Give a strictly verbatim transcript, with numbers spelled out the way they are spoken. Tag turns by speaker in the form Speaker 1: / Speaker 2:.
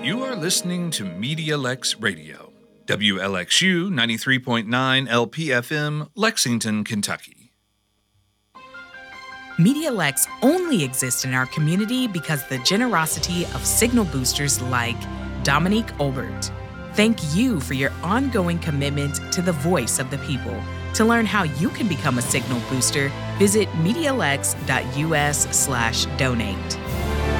Speaker 1: You are listening to Media Lex Radio, W L X U ninety-three point nine L P F M, Lexington, Kentucky.
Speaker 2: Media Lex only exists in our community because the generosity of signal boosters like Dominique Olbert. Thank you for your ongoing commitment to the voice of the people. To learn how you can become a signal booster, visit medialex.us slash donate.